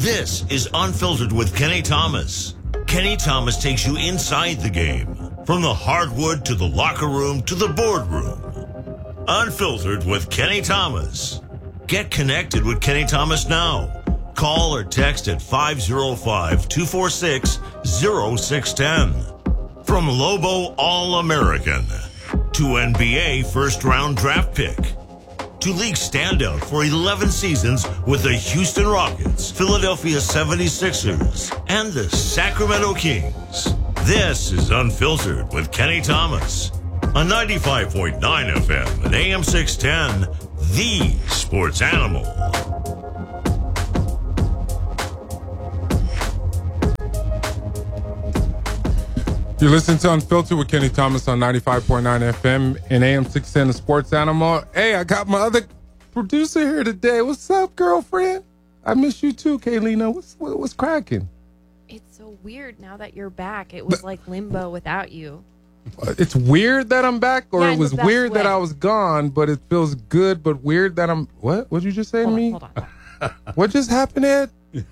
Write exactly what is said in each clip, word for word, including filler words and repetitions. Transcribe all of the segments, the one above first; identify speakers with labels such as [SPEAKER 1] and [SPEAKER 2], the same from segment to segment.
[SPEAKER 1] This is Unfiltered with Kenny Thomas. Kenny Thomas takes you inside the game, from the hardwood to the locker room to the boardroom. Unfiltered with Kenny Thomas. Get connected with Kenny Thomas now. Call or text at five oh five, two four six, oh six one oh. From Lobo All-American to N B A first-round draft pick to league standout for eleven seasons with the Houston Rockets, Philadelphia seventy-sixers, and the Sacramento Kings. This is Unfiltered with Kenny Thomas on ninety-five point nine F M and A M six ten, the Sports Animal.
[SPEAKER 2] You're listening to Unfiltered with Kenny Thomas on ninety-five point nine F M and A M six ten, the Sports Animal. Hey, I got my other producer here today. What's up, girlfriend? I miss you too, Kaylina. What's what, what's cracking?
[SPEAKER 3] It's so weird now that you're back. It was but, like limbo without you.
[SPEAKER 2] It's weird that I'm back, or
[SPEAKER 3] yeah,
[SPEAKER 2] it was weird
[SPEAKER 3] way.
[SPEAKER 2] that I was gone, but it feels good, but weird that I'm... What? What'd you just say
[SPEAKER 3] hold
[SPEAKER 2] to
[SPEAKER 3] on,
[SPEAKER 2] me?
[SPEAKER 3] Hold on.
[SPEAKER 2] What just happened, Ed?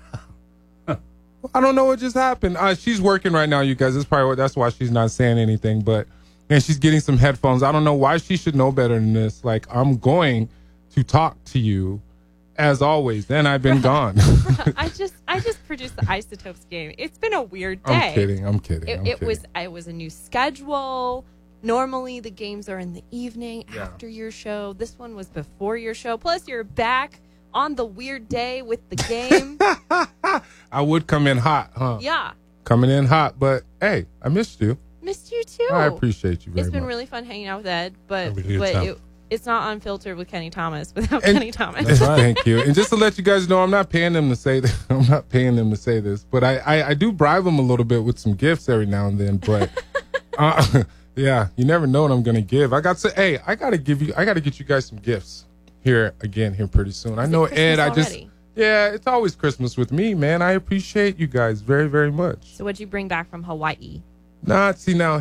[SPEAKER 2] I don't know what just happened. Uh, she's working right now, you guys. That's probably what, that's why she's not saying anything. But and she's getting some headphones. I don't know why she should know better than this. Like, I'm going to talk to you as always. Then I've been gone.
[SPEAKER 3] I just I just produced the Isotopes game. It's been a weird day.
[SPEAKER 2] I'm kidding. I'm kidding.
[SPEAKER 3] It,
[SPEAKER 2] I'm
[SPEAKER 3] it
[SPEAKER 2] kidding.
[SPEAKER 3] was it was a new schedule. Normally the games are in the evening
[SPEAKER 2] yeah.
[SPEAKER 3] after your show. This one was before your show. Plus you're back on the weird day with the game.
[SPEAKER 2] I would come in hot, huh?
[SPEAKER 3] Yeah.
[SPEAKER 2] Coming in hot, but hey, I missed you.
[SPEAKER 3] Missed you too.
[SPEAKER 2] I appreciate you very much.
[SPEAKER 3] It's been much. really fun hanging out with Ed, but
[SPEAKER 4] Really
[SPEAKER 3] but it, it's not Unfiltered with Kenny Thomas without
[SPEAKER 2] and,
[SPEAKER 3] Kenny Thomas.
[SPEAKER 2] That's right. Thank you. And just to let you guys know, I'm not paying them to say that. I'm not paying them to say this, but I, I, I do bribe them a little bit with some gifts every now and then. But uh, yeah, you never know what I'm gonna give. I got to. Hey, I gotta give you. I gotta get you guys some gifts here again here pretty soon. I know Ed. I just.
[SPEAKER 3] Already?
[SPEAKER 2] Yeah, it's always Christmas with me, man. I appreciate you guys very, very much.
[SPEAKER 3] So what'd you bring back from Hawaii?
[SPEAKER 2] Nah, see now.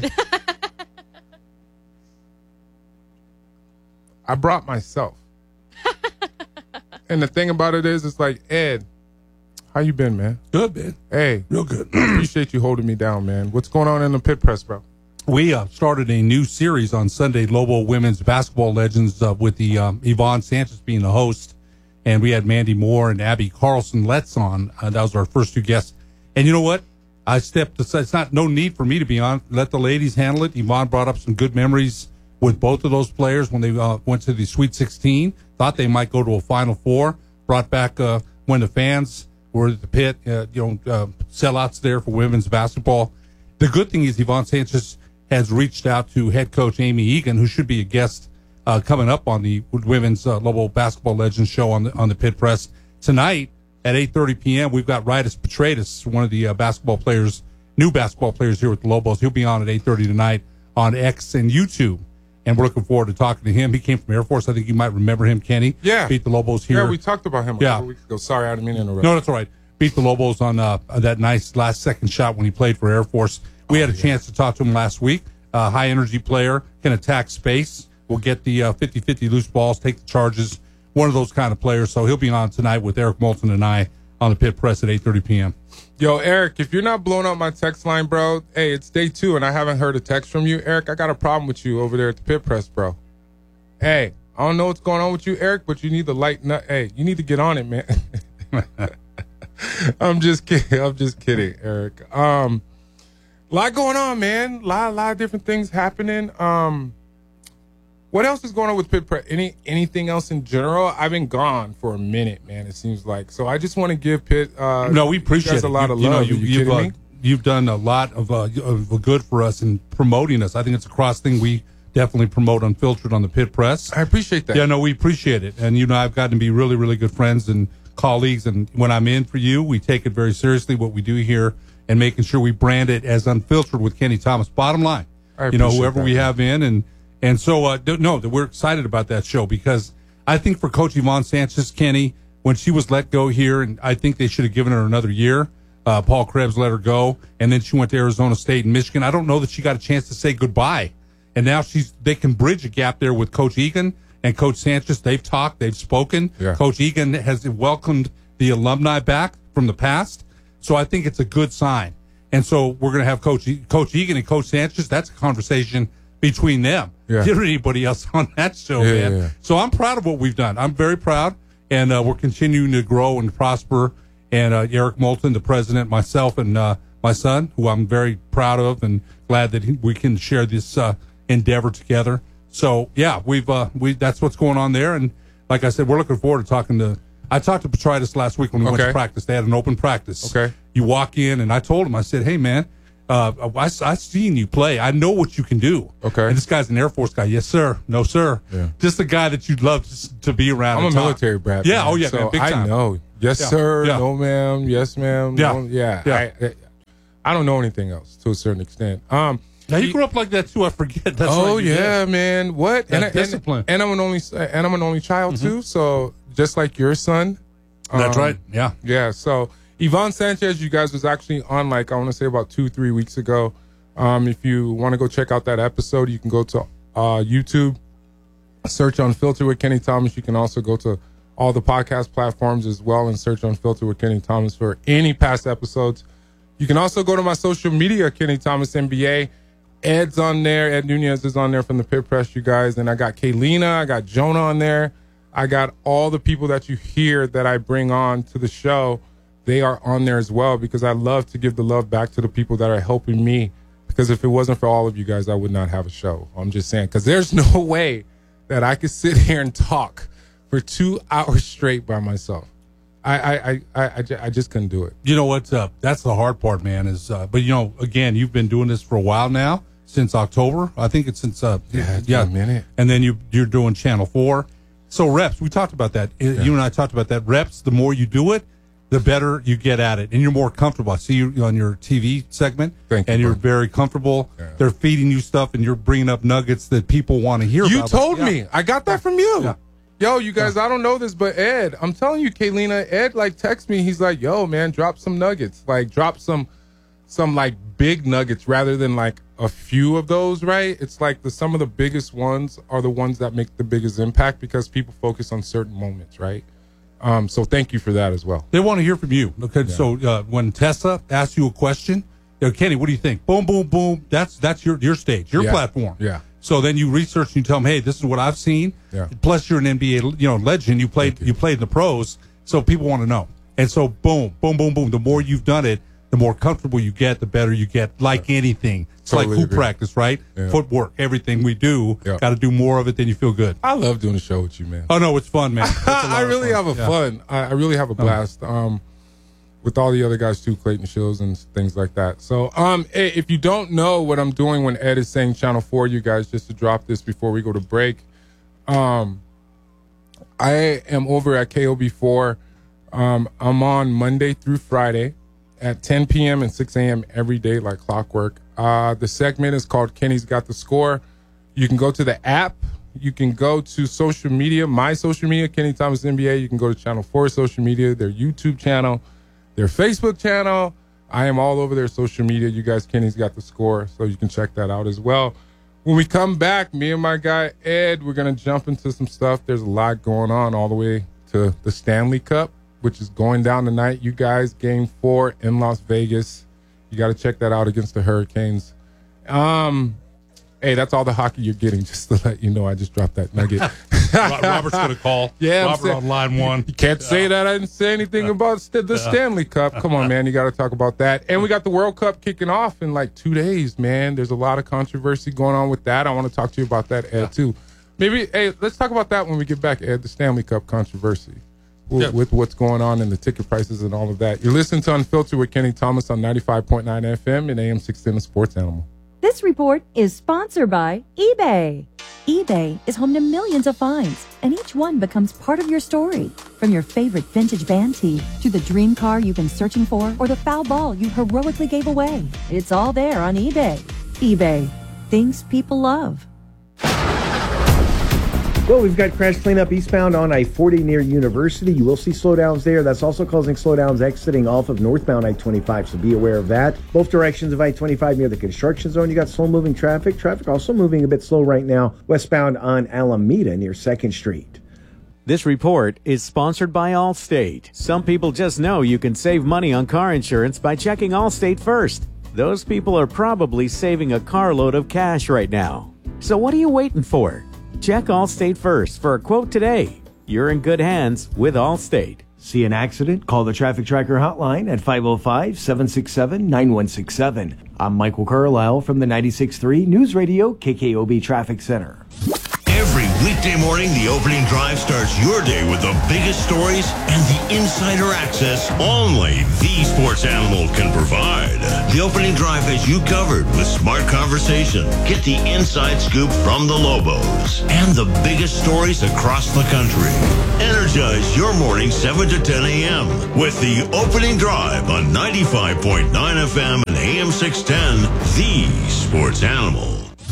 [SPEAKER 2] I brought myself. And the thing about it is, it's like, Ed, how you been, man?
[SPEAKER 4] Good, man.
[SPEAKER 2] Hey.
[SPEAKER 4] Real good.
[SPEAKER 2] I appreciate you holding me down, man. What's going on in the pit press, bro?
[SPEAKER 4] We uh, started a new series on Sunday, Lobo Women's Basketball Legends, uh, with the um, Yvonne Sanchez being the host. And we had Mandy Moore and Abby Carlson-Letts on. Uh, that was our first two guests. And you know what? I stepped aside. It's not no need for me to be on. Let the ladies handle it. Yvonne brought up some good memories with both of those players when they uh, went to the Sweet sixteen. Thought they might go to a Final Four. Brought back uh, when the fans were at the pit, uh, you know, uh, sellouts there for women's basketball. The good thing is Yvonne Sanchez has reached out to head coach Amy Egan, who should be a guest Uh, coming up on the Women's uh, Lobo Basketball Legends show on the on the Pit Press tonight at eight thirty p.m. We've got Rydas Petratus, one of the uh, basketball players, new basketball players here with the Lobos. He'll be on at eight thirty tonight on X and YouTube, and we're looking forward to talking to him. He came from Air Force. I think you might remember him, Kenny.
[SPEAKER 2] Yeah,
[SPEAKER 4] beat the Lobos here.
[SPEAKER 2] Yeah, we talked about him a
[SPEAKER 4] yeah.
[SPEAKER 2] couple weeks ago. Sorry, I didn't mean to interrupt.
[SPEAKER 4] No, that's all right. Beat the Lobos on uh, that nice last second shot when he played for Air Force. We
[SPEAKER 2] oh,
[SPEAKER 4] had a
[SPEAKER 2] yeah.
[SPEAKER 4] chance to talk to him last week. Uh, high energy player, can attack space. Will get the uh, fifty-fifty loose balls, take the charges, one of those kind of players. So he'll be on tonight with Eric Moulton and I on the Pit Press at eight thirty p.m.
[SPEAKER 2] Yo, Eric, if you're not blowing up my text line, bro, hey, it's day two and I haven't heard a text from you. Eric, I got a problem with you over there at the Pit Press, bro. Hey, I don't know what's going on with you, Eric, but you need to lighten up. Hey, you need to get on it, man. I'm just kidding. I'm just kidding, Eric. Um, a lot going on, man. A lot, a lot of different things happening. Um, What else is going on with Pit Press? Any anything else in general? I've been gone for a minute, man. It seems like so. I just want to give Pitt. Uh,
[SPEAKER 4] no, we appreciate
[SPEAKER 2] you guys
[SPEAKER 4] it.
[SPEAKER 2] a lot
[SPEAKER 4] you,
[SPEAKER 2] of
[SPEAKER 4] you
[SPEAKER 2] love.
[SPEAKER 4] Know, you,
[SPEAKER 2] Are you
[SPEAKER 4] you've,
[SPEAKER 2] kidding
[SPEAKER 4] uh,
[SPEAKER 2] me?
[SPEAKER 4] You've done a lot of, uh, of good for us in promoting us. I think it's a cross thing we definitely promote Unfiltered on the Pit Press.
[SPEAKER 2] I appreciate that.
[SPEAKER 4] Yeah, no, we appreciate it. And you know, I've gotten to be really, really good friends and colleagues. And when I'm in for you, we take it very seriously what we do here and making sure we brand it as Unfiltered with Kenny Thomas. Bottom line,
[SPEAKER 2] I
[SPEAKER 4] you know,
[SPEAKER 2] appreciate
[SPEAKER 4] whoever
[SPEAKER 2] that,
[SPEAKER 4] we
[SPEAKER 2] man.
[SPEAKER 4] have in and. And so, uh, no, that we're excited about that show because I think for Coach Yvonne Sanchez, Kenny, when she was let go here, and I think they should have given her another year. Uh, Paul Krebs let her go, and then she went to Arizona State and Michigan. I don't know that she got a chance to say goodbye. And now she's they can bridge a gap there with Coach Egan and Coach Sanchez. They've talked, they've spoken.
[SPEAKER 2] Yeah.
[SPEAKER 4] Coach Egan has welcomed the alumni back. from the past. So I think it's a good sign. And so we're going to have Coach e- Coach Egan and Coach Sanchez. That's a conversation between them.
[SPEAKER 2] Yeah.
[SPEAKER 4] Get anybody else on that show,
[SPEAKER 2] Yeah,
[SPEAKER 4] man.
[SPEAKER 2] yeah, yeah.
[SPEAKER 4] So I'm proud of what we've done. I'm very proud, and uh, we're continuing to grow and prosper. And uh, Eric Moulton, the president, myself, and uh, my son, who I'm very proud of and glad that he, we can share this uh, endeavor together. So yeah, we've uh, we that's what's going on there. And like I said, we're looking forward to talking to. I talked to Petritus last week when we went
[SPEAKER 2] Okay.
[SPEAKER 4] to practice. They had an open practice.
[SPEAKER 2] Okay.
[SPEAKER 4] You walk in, and I told him, I said, "Hey, man, uh, I I seen you play. I know what you can do."
[SPEAKER 2] Okay.
[SPEAKER 4] And this guy's an Air Force guy. Yes, sir. No, sir.
[SPEAKER 2] Yeah.
[SPEAKER 4] Just a guy that you'd love to, to be around.
[SPEAKER 2] I'm a
[SPEAKER 4] and talk.
[SPEAKER 2] military brat.
[SPEAKER 4] Yeah.
[SPEAKER 2] man.
[SPEAKER 4] Oh yeah.
[SPEAKER 2] So
[SPEAKER 4] man, big
[SPEAKER 2] I
[SPEAKER 4] time.
[SPEAKER 2] know. Yes,
[SPEAKER 4] Yeah.
[SPEAKER 2] sir.
[SPEAKER 4] Yeah.
[SPEAKER 2] No, ma'am. Yes, ma'am.
[SPEAKER 4] Yeah.
[SPEAKER 2] No, yeah.
[SPEAKER 4] Yeah.
[SPEAKER 2] I, I, I don't know anything else to a certain extent. Um.
[SPEAKER 4] Now you grew up like that too. I forget. That's
[SPEAKER 2] oh
[SPEAKER 4] right, you
[SPEAKER 2] yeah,
[SPEAKER 4] did.
[SPEAKER 2] man. What?
[SPEAKER 4] That
[SPEAKER 2] and, I-
[SPEAKER 4] discipline.
[SPEAKER 2] And, and I'm an only and I'm an only child
[SPEAKER 4] Mm-hmm.
[SPEAKER 2] too. So just like your son.
[SPEAKER 4] That's
[SPEAKER 2] um,
[SPEAKER 4] right. Yeah.
[SPEAKER 2] Yeah. So Yvonne Sanchez, you guys was actually on like I want to say about two three weeks ago. Um, if you want to go check out that episode, you can go to uh, YouTube, search Unfiltered with Kenny Thomas. You can also go to all the podcast platforms as well and search Unfiltered with Kenny Thomas for any past episodes. You can also go to my social media, Kenny Thomas N B A. Ed's on there. Ed Nunez is on there from the Pit Press, you guys. And I got Kaylina. I got Jonah on there. I got all the people that you hear that I bring on to the show. They are on there as well because I love to give the love back to the people that are helping me. Because if it wasn't for all of you guys, I would not have a show. I'm just saying, because there's no way that I could sit here and talk for two hours straight by myself. I I I I, I, ju- I just couldn't do it.
[SPEAKER 4] You know what's up? That's the hard part, man. Is uh, but you know, again, you've been doing this for a while now, since October. I think it's since uh,
[SPEAKER 2] Yeah, it's been a minute.
[SPEAKER 4] And then you you're doing Channel Four. So reps, we talked about that. Uh, You and I talked about that. Reps, the more you do it, the better you get at it, and you're more comfortable. I see you on your T V segment,
[SPEAKER 2] Thank you,
[SPEAKER 4] and you're
[SPEAKER 2] bro.
[SPEAKER 4] very comfortable.
[SPEAKER 2] Yeah.
[SPEAKER 4] They're feeding you stuff, and you're bringing up nuggets that people want to hear.
[SPEAKER 2] You
[SPEAKER 4] about.
[SPEAKER 2] told
[SPEAKER 4] Yeah.
[SPEAKER 2] me. I got that from you.
[SPEAKER 4] Yeah.
[SPEAKER 2] Yo, you guys, I don't know this, but Ed, I'm telling you, Kaylina, Ed like text me. He's like, yo, man, drop some nuggets. Like drop some some like big nuggets rather than like a few of those, right? It's like the some of the biggest ones are the ones that make the biggest impact because people focus on certain moments, right? Um, so thank you for that as well.
[SPEAKER 4] They want to hear from you. Okay, so uh, when Tessa asks you a question, you know, Kenny, what do you think? Boom, boom, boom. That's that's your your stage, your
[SPEAKER 2] Yeah.
[SPEAKER 4] platform.
[SPEAKER 2] Yeah.
[SPEAKER 4] So then you research and you tell them, hey, this is what I've seen.
[SPEAKER 2] Yeah.
[SPEAKER 4] Plus, you're an N B A, you know, legend. You played
[SPEAKER 2] you.
[SPEAKER 4] you played in the pros, so people want to know. And so, boom, boom, boom, boom. The more you've done it, the more comfortable you get, the better you get. Like anything, it's
[SPEAKER 2] Totally
[SPEAKER 4] like hoop
[SPEAKER 2] agree.
[SPEAKER 4] practice, right?
[SPEAKER 2] Yeah.
[SPEAKER 4] Footwork, everything we do,
[SPEAKER 2] Yeah.
[SPEAKER 4] got to do more of it. Then you feel good.
[SPEAKER 2] I love doing a show with you, man.
[SPEAKER 4] Oh no, it's fun, man. It's a lot
[SPEAKER 2] I
[SPEAKER 4] of
[SPEAKER 2] really
[SPEAKER 4] fun.
[SPEAKER 2] have a
[SPEAKER 4] Yeah.
[SPEAKER 2] fun. I, I really have a blast. Um, with all the other guys too, Clayton Shields and things like that. So, um, hey, if you don't know what I'm doing when Ed is saying Channel Four, you guys, just to drop this before we go to break, um, I am over at K O B four. Um, I'm on Monday through Friday at ten p.m. and six a.m. every day, like clockwork. Uh, the segment is called Kenny's Got the Score. You can go to the app. You can go to social media, my social media, Kenny Thomas N B A. You can go to Channel four social media, their YouTube channel, their Facebook channel. I am all over their social media. You guys, Kenny's Got the Score, so you can check that out as well. When we come back, me and my guy Ed, we're going to jump into some stuff. There's a lot going on all the way to the Stanley Cup, which is going down tonight. You guys, game four in Las Vegas. You got to check that out against the Hurricanes. Um, hey, that's all the hockey you're getting, just to let you know. I just dropped that nugget.
[SPEAKER 4] Robert's going to call.
[SPEAKER 2] Yeah, I'm
[SPEAKER 4] Robert
[SPEAKER 2] saying-
[SPEAKER 4] on line one.
[SPEAKER 2] You can't say that I didn't say anything about st- the Stanley Cup. Come on, man. You got to talk about that. And we got the World Cup kicking off in like two days, man. There's a lot of controversy going on with that. I want to talk to you about that, Ed,
[SPEAKER 4] Yeah.
[SPEAKER 2] too. Maybe, hey, let's talk about that when we get back, Ed, the Stanley Cup controversy with,
[SPEAKER 4] Yeah.
[SPEAKER 2] with what's going on and the ticket prices and all of that. You're listening to Unfiltered with Kenny Thomas on ninety-five point nine F M and A M six ten, the Sports Animal.
[SPEAKER 5] This report is sponsored by eBay. eBay is home to millions of finds, and each one becomes part of your story. From your favorite vintage band tee to the dream car you've been searching for or the foul ball you heroically gave away. It's all there on eBay. eBay. Things people love.
[SPEAKER 6] Well, we've got crash cleanup eastbound on I forty near University. You will see slowdowns there. That's also causing slowdowns exiting off of northbound I twenty-five, so be aware of that. Both directions of I twenty-five near the construction zone, you got slow-moving traffic. Traffic also moving a bit slow right now westbound on Alameda near second Street.
[SPEAKER 7] This report is sponsored by Allstate. Some people just know you can save money on car insurance by checking Allstate first. Those people are probably saving a carload of cash right now. So what are you waiting for? Check Allstate first for a quote today. You're in good hands with Allstate.
[SPEAKER 6] See an accident? Call the Traffic Tracker hotline at five oh five, seven six seven, nine one six seven. I'm Michael Carlisle from the ninety-six point three News Radio K K O B Traffic Center.
[SPEAKER 1] Every weekday morning, the opening drive starts your day with the biggest stories and the insider access only the Sports Animal can provide. The opening drive has you covered with smart conversation. Get the inside scoop from the Lobos and the biggest stories across the country. Energize your morning seven to ten a.m. with the opening drive on ninety-five point nine F M and A M six ten, the Sports Animal.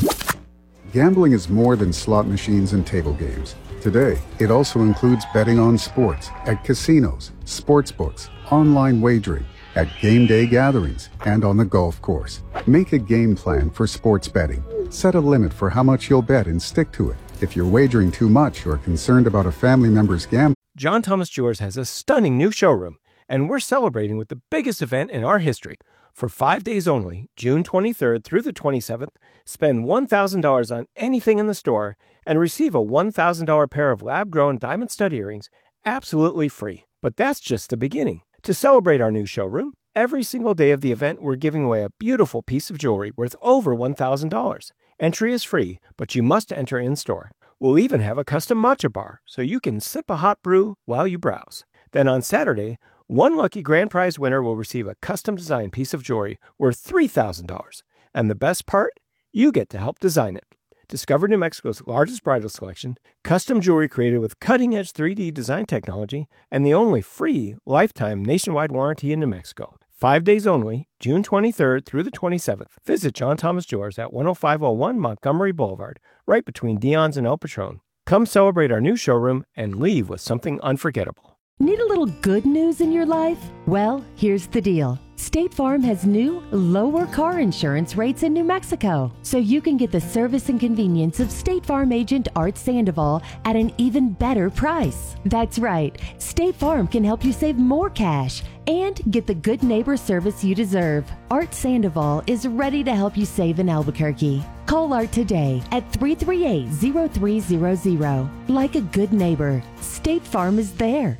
[SPEAKER 8] Gambling is more than slot machines and table games. Today, it also includes betting on sports, at casinos, sports books, online wagering, at game day gatherings, and on the golf course. Make a game plan for sports betting. Set a limit for how much you'll bet and stick to it. If you're wagering too much or concerned about a family member's gambling,
[SPEAKER 9] John Thomas Jewelers has a stunning new showroom, and we're celebrating with the biggest event in our history. For five days only, June twenty-third through the twenty-seventh, spend one thousand dollars on anything in the store and receive a one thousand dollars pair of lab-grown diamond stud earrings absolutely free. But that's just the beginning. To celebrate our new showroom, every single day of the event, we're giving away a beautiful piece of jewelry worth over one thousand dollars. Entry is free, but you must enter in-store. We'll even have a custom matcha bar, so you can sip a hot brew while you browse. Then on Saturday, one lucky grand prize winner will receive a custom-designed piece of jewelry worth three thousand dollars. And the best part? You get to help design it. Discover New Mexico's largest bridal selection, custom jewelry created with cutting-edge three D design technology, and the only free lifetime nationwide warranty in New Mexico. Five days only, June twenty-third through the twenty-seventh. Visit John Thomas Jewelers at one oh five oh one Montgomery Boulevard, right between Dion's and El Patron. Come celebrate our new showroom and leave with something unforgettable.
[SPEAKER 10] Need a little good news in your life? Well, here's the deal. State Farm has new, lower car insurance rates in New Mexico, so you can get the service and convenience of State Farm agent Art Sandoval at an even better price. That's right. State Farm can help you save more cash and get the good neighbor service you deserve. Art Sandoval is ready to help you save in Albuquerque. Call Art today at three three eight, oh three hundred. Like a good neighbor, State Farm is there.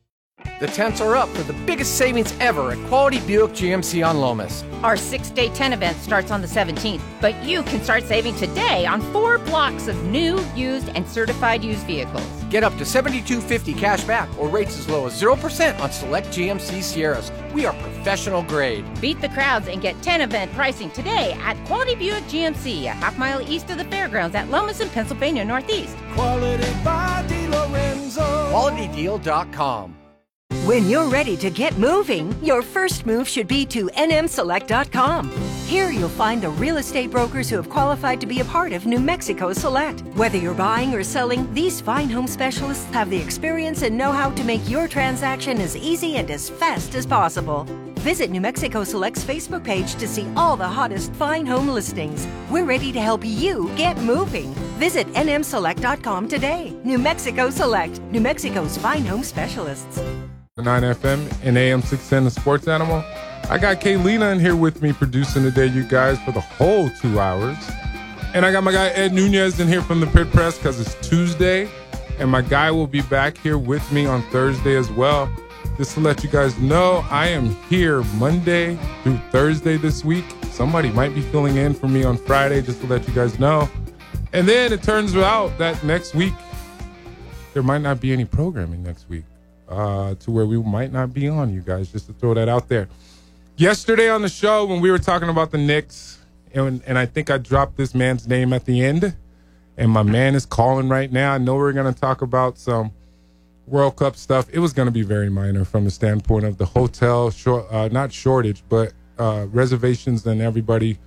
[SPEAKER 9] The temps are up for the biggest savings ever at Quality Buick G M C on Lomas.
[SPEAKER 11] Our six-day tent event starts on the seventeenth, but you can start saving today on four blocks of new, used, and certified used vehicles.
[SPEAKER 9] Get up to seventy-two fifty cash back or rates as low as zero percent on select G M C Sierras. We are professional grade.
[SPEAKER 11] Beat the crowds and get tent event pricing today at Quality Buick G M C, a half mile east of the fairgrounds at Lomas in Pennsylvania Northeast.
[SPEAKER 9] Quality by DiLorenzo. Quality Deal dot com.
[SPEAKER 12] When you're ready to get moving, your first move should be to N M Select dot com. Here you'll find the real estate brokers who have qualified to be a part of New Mexico Select. Whether you're buying or selling, these fine home specialists have the experience and know-how to make your transaction as easy and as fast as possible. Visit New Mexico Select's Facebook page to see all the hottest fine home listings. We're ready to help you get moving. Visit N M Select dot com today. New Mexico Select, New Mexico's fine home specialists.
[SPEAKER 2] nine F M and A M six ten, the Sports Animal. I got Kaylina in here with me producing today, you guys, for the whole two hours. And I got my guy Ed Nunez in here from the Pit Press because it's Tuesday. And my guy will be back here with me on Thursday as well. Just to let you guys know, I am here Monday through Thursday this week. Somebody might be filling in for me on Friday, just to let you guys know. And then it turns out that next week, there might not be any programming next week. Uh, to where we might not be on, you guys, just to throw that out there. Yesterday on the show, when we were talking about the Knicks, and, and I think I dropped this man's name at the end, and my man is calling right now. I know we're going to talk about some World Cup stuff. It was going to be very minor from the standpoint of the hotel, short, uh, not shortage, but uh, reservations and everybody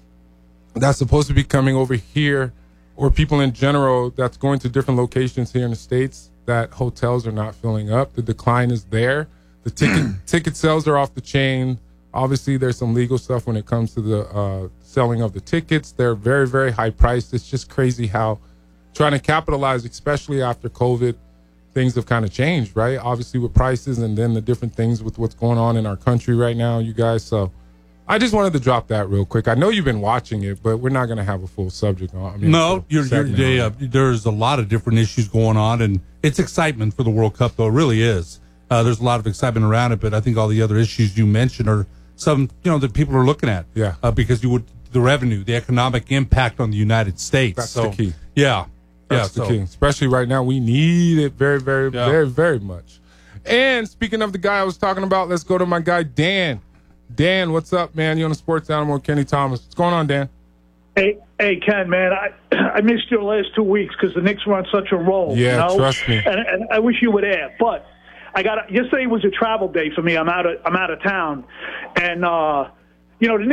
[SPEAKER 2] that's supposed to be coming over here, or people in general that's going to different locations here in the States, that hotels are not filling up. The decline is there. The ticket ticket sales are off the chain. Obviously, there's some legal stuff when it comes to the uh, selling of the tickets. They're very, very high priced. It's just crazy how trying to capitalize, especially after COVID, things have kind of changed, right? Obviously with prices and then the different things with what's going on in our country right now, you guys. So I just wanted to drop that real quick. I know you've been watching it, but we're not going to have a full subject on. I mean,
[SPEAKER 4] no, you're, you're, they, uh, there's a lot of different issues going on, and it's excitement for the World Cup, though. It really is. Uh, there's a lot of excitement around it, but I think all the other issues you mentioned are some, you know, that people are looking at.
[SPEAKER 2] Yeah.
[SPEAKER 4] Uh, because you would the revenue, the economic impact on the United States.
[SPEAKER 2] That's
[SPEAKER 4] so,
[SPEAKER 2] the key.
[SPEAKER 4] Yeah.
[SPEAKER 2] That's
[SPEAKER 4] yeah,
[SPEAKER 2] the
[SPEAKER 4] so.
[SPEAKER 2] key. Especially right now, we need it very, very,
[SPEAKER 4] Yeah.
[SPEAKER 2] very, very much. And speaking of the guy I was talking about, let's go to my guy, Dan. Dan, what's up, man? You on the Sports Animal with Kenny Thomas. What's going on, Dan?
[SPEAKER 13] Hey, hey, Ken, man, I I missed your last two weeks because the Knicks were on such a roll.
[SPEAKER 2] Yeah,
[SPEAKER 13] you know?
[SPEAKER 2] trust me.
[SPEAKER 13] And, and I wish you were there, but I got yesterday was a travel day for me. I'm out of I'm out of town, and uh, you know the.